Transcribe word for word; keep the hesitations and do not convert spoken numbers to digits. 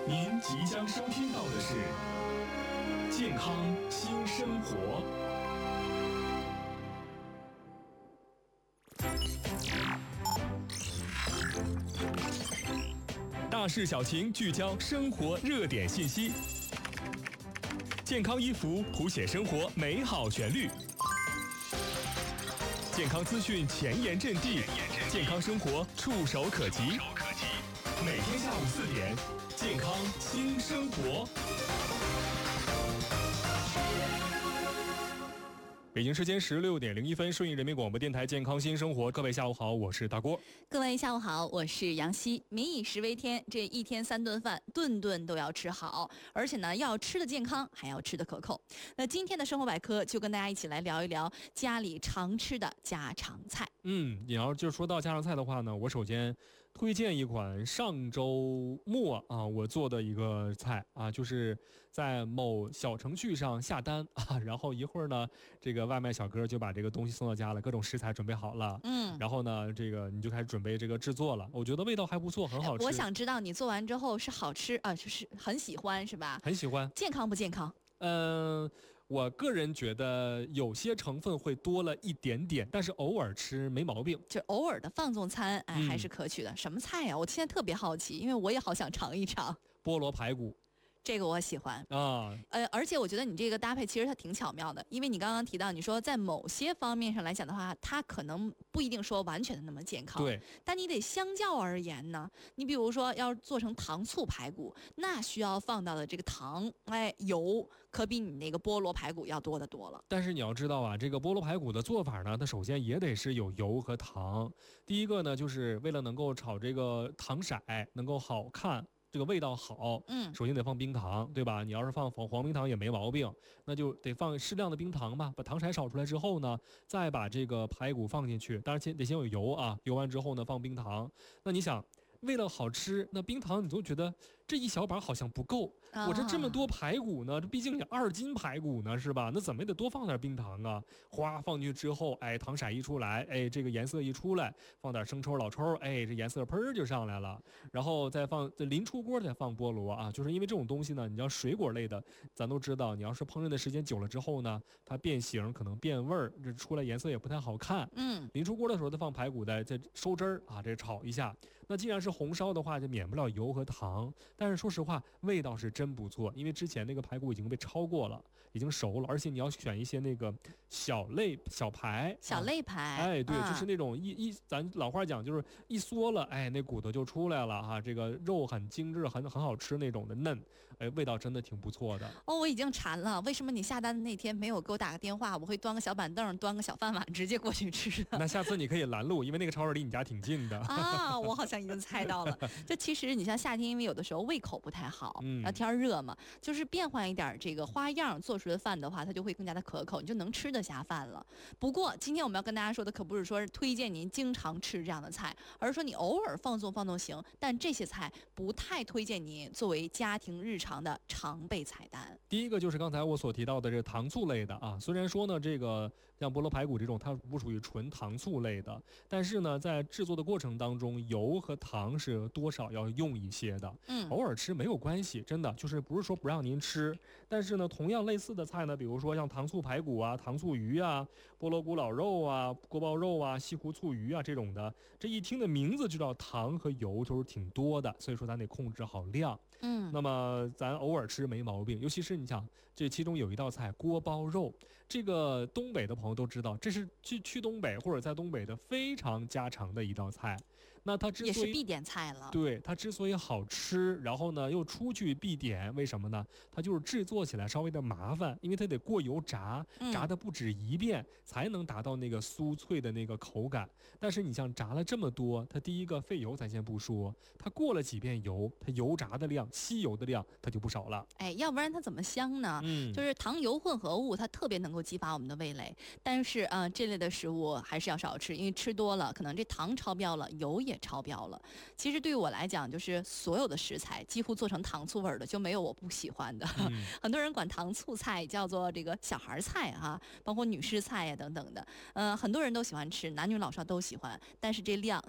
您即将收听到的是健康新生活。大事小情聚焦生活热点信息，健康衣服谱写生活美好旋律，健康资讯前沿阵地，健康生活触手可及。每天下午四点，健康新生活。北京时间十六点零一分，顺义人民广播电台健康新生活，各位下午好，我是大郭。 各位下午好，我是杨希。民以食为天，这一天三顿饭，顿顿都要吃好，而且呢，要吃的健康，还要吃的可口。那今天的生活百科就跟大家一起来聊一聊家里常吃的家常菜。 嗯，你要就说到家常菜的话呢，我首先推荐一款上周末啊我做的一个菜啊，就是在某小程序上下单啊，然后一会儿呢，这个外卖小哥就把这个东西送到家了，各种食材准备好了，嗯，然后呢，这个你就开始准备这个制作了。我觉得味道还不错，很好吃。 我想知道你做完之后是好吃啊，就是很喜欢是吧？ 很喜欢。 健康不健康？ 嗯、呃，我个人觉得有些成分会多了一点点，但是偶尔吃没毛病， 就偶尔的放纵餐，哎，还是可取的。嗯、什么菜呀、啊？我现在特别好奇，因为我也好想尝一尝。 菠萝排骨。 这个我喜欢啊， 呃，而且我觉得你这个搭配其实它挺巧妙的，因为你刚刚提到，你说在某些方面上来讲的话，它可能不一定说完全的那么健康， 对， 但你得相较而言呢，你比如说要做成糖醋排骨，那需要放到的这个糖，哎，油可比你那个菠萝排骨要多得多了。 但是你要知道啊，这个菠萝排骨的做法呢，它首先也得是有油和糖。第一个呢，就是为了能够炒这个糖色能够好看。这个味道好，嗯，首先得放冰糖，对吧？你要是放黄黄冰糖也没毛病，那就得放适量的冰糖吧。把糖色炒出来之后呢，再把这个排骨放进去，当然先得先有油啊，油完之后呢放冰糖。那你想，为了好吃，那冰糖你都觉得这一小把好像不够，啊、我这这么多排骨呢，这毕竟也二斤排骨呢，是吧？那怎么也得多放点冰糖啊！哗放进去之后，哎，糖色一出来，哎，这个颜色一出来，放点生抽、老抽，哎，这颜色砰就上来了。然后再放，这临出锅再放菠萝啊，就是因为这种东西呢，你知道水果类的，咱都知道，你要是烹饪的时间久了之后呢，它变形可能变味儿，这出来颜色也不太好看。嗯，临出锅的时候再放排骨的，再收汁儿啊，这炒一下。那既然是红烧的话，就免不了油和糖。但是说实话，味道是真不错，因为之前那个排骨已经被焯过了，已经熟了，而且你要选一些那个小肋小排， 小肋排， 啊、哎，对，啊、就是那种一一咱老话讲就是一缩了，哎，那骨头就出来了哈、啊，这个肉很精致，很很好吃那种的嫩，哎，味道真的挺不错的。 哦，我已经馋了，为什么你下单的那天没有给我打个电话？我会端个小板凳，端个小饭碗，直接过去吃的。 那下次你可以拦路，因为那个超市离你家挺近的啊，我好像已经猜到了。就其实你像夏天，因为有的时候胃口不太好，嗯，天热嘛，就是变换一点这个花样做出的饭的话，它就会更加的可口，你就能吃得下饭了。不过今天我们要跟大家说的可不是说是推荐您经常吃这样的菜，而是说你偶尔放纵放纵行，但这些菜不太推荐您作为家庭日常的常备菜单。 第一个就是刚才我所提到的这个糖醋类的啊，虽然说呢这个像菠萝排骨这种它不属于纯糖醋类的，但是呢在制作的过程当中油和糖是多少要用一些的，嗯，偶尔吃没有关系，真的就是不是说不让您吃，但是呢同样类似的菜呢，比如说像糖醋排骨啊、糖醋鱼啊、菠萝古老肉啊、锅包肉啊、西湖醋鱼啊这种的，这一听的名字就知道糖和油就是挺多的，所以说咱得控制好量，嗯，那么咱偶尔吃没毛病，尤其是你想这其中有一道菜锅包肉，这个东北的朋友都知道，这是去去东北或者在东北的非常家常的一道菜，那它之所以也是必点菜了， 对，它之所以好吃，然后呢又出去必点，为什么呢？它就是制作起来稍微的麻烦，因为它得过油炸，炸的不止一遍、嗯、才能达到那个酥脆的那个口感。但是你像炸了这么多，它第一个费油咱先不说，它过了几遍油，它油炸的量吸油的量它就不少了。 哎，要不然它怎么香呢？嗯，就是糖油混合物它特别能够激发我们的味蕾，但是啊、呃、这类的食物还是要少吃，因为吃多了可能这糖超标了，油也超标了。其实对于我来讲，就是所有的食材几乎做成糖醋味的就没有我不喜欢的、嗯、很多人管糖醋菜叫做这个小孩菜啊，包括女士菜呀、啊、等等的，呃，很多人都喜欢吃，男女老少都喜欢，但是这量